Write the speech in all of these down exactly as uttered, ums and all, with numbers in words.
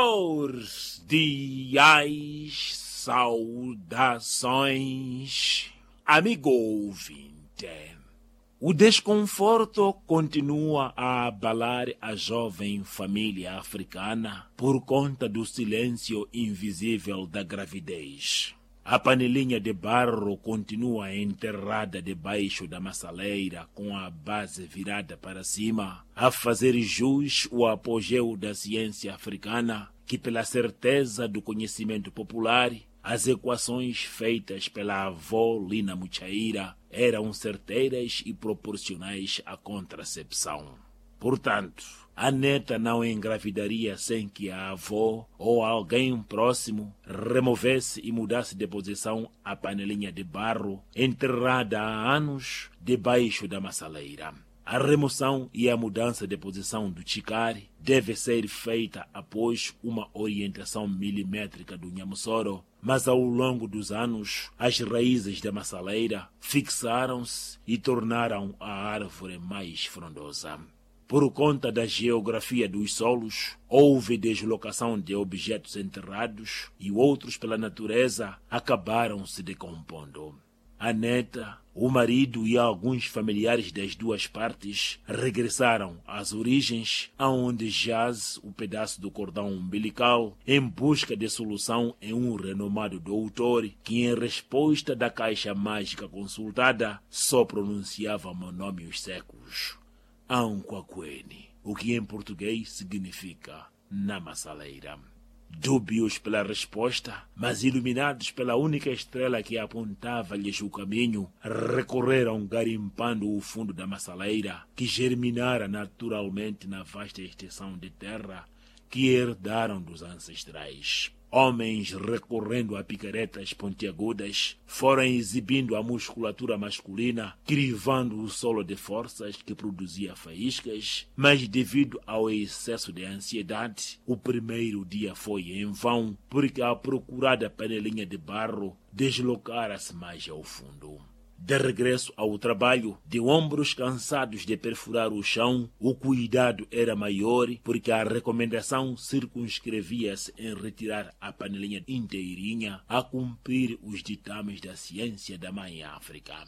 Cordiais saudações, amigo ouvinte. O desconforto continua a abalar a jovem família africana por conta do silêncio invisível da gravidez. A panelinha de barro continua enterrada debaixo da maçaleira com a base virada para cima, a fazer jus ao apogeu da ciência africana, que pela certeza do conhecimento popular, as equações feitas pela avó Lina Muchaira eram certeiras e proporcionais à contracepção. Portanto, a neta não engravidaria sem que a avó ou alguém próximo removesse e mudasse de posição a panelinha de barro enterrada há anos debaixo da maçaleira. A remoção e a mudança de posição do chicari deve ser feita após uma orientação milimétrica do nhamussoro, mas ao longo dos anos as raízes da maçaleira fixaram-se e tornaram a árvore mais frondosa. Por conta da geografia dos solos, houve deslocação de objetos enterrados e outros pela natureza acabaram se decompondo. A neta, o marido e alguns familiares das duas partes regressaram às origens, aonde jaz o pedaço do cordão umbilical, em busca de solução em um renomado doutor que, em resposta da caixa mágica consultada, só pronunciava monômios secos. Anquaquene, o que em português significa na maçaleira. Dúbios pela resposta, mas iluminados pela única estrela que apontava-lhes o caminho, recorreram garimpando o fundo da maçaleira, que germinara naturalmente na vasta extensão de terra que herdaram dos ancestrais. Homens recorrendo a picaretas pontiagudas foram exibindo a musculatura masculina, crivando o solo de forças que produzia faíscas, mas devido ao excesso de ansiedade, o primeiro dia foi em vão, porque a procurada panelinha de barro deslocara-se mais ao fundo. De regresso ao trabalho, de ombros cansados de perfurar o chão, o cuidado era maior porque a recomendação circunscrevia-se em retirar a panelinha inteirinha a cumprir os ditames da ciência da Mãe África.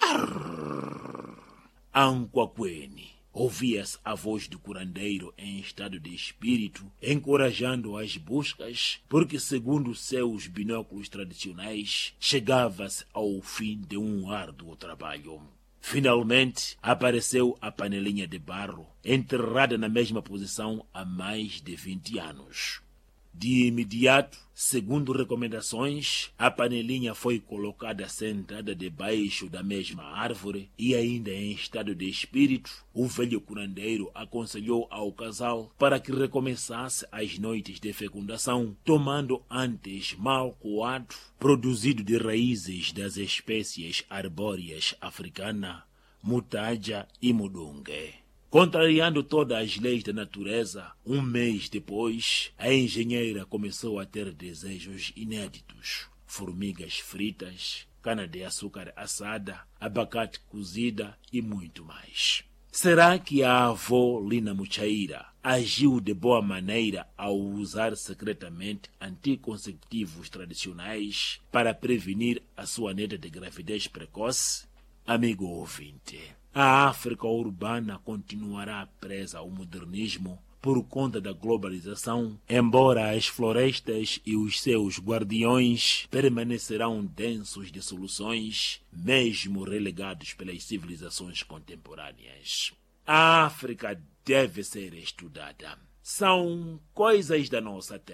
Anquaquene. Ouvia-se a voz do curandeiro em estado de espírito, encorajando as buscas, porque, segundo seus binóculos tradicionais, chegava-se ao fim de um árduo trabalho. Finalmente, apareceu a panelinha de barro, enterrada na mesma posição há mais de vinte anos. De imediato, segundo recomendações, a panelinha foi colocada sentada debaixo da mesma árvore e, ainda em estado de espírito, o velho curandeiro aconselhou ao casal para que recomeçasse as noites de fecundação, tomando antes mal coado, produzido de raízes das espécies arbóreas africana, mutaja e mudungue. Contrariando todas as leis da natureza, um mês depois, a engenheira começou a ter desejos inéditos. Formigas fritas, cana-de-açúcar assada, abacate cozida e muito mais. Será que a avó Lina Muchaira agiu de boa maneira ao usar secretamente anticonceptivos tradicionais para prevenir a sua neta de gravidez precoce? Amigo ouvinte, a África urbana continuará presa ao modernismo por conta da globalização, embora as florestas e os seus guardiões permanecerão densos de soluções, mesmo relegados pelas civilizações contemporâneas. A África deve ser estudada. São coisas da nossa terra.